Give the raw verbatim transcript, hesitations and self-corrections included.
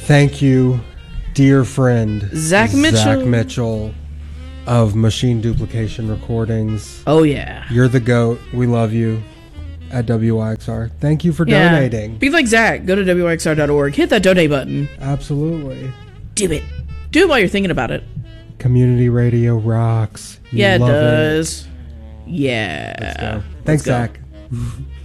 Thank you, dear friend Zach Mitchell. Zach Mitchell of Machine Duplication Recordings. Oh yeah, you're the GOAT. We love you at W Y X R. Thank you for yeah. donating. Be like Zach. Go to W Y X R dot org. Hit that donate button. Absolutely. Do it. Do it while you're thinking about it. Community radio rocks. You yeah, it love does. It. Yeah. Let's go. Thanks, Let's go. Zach.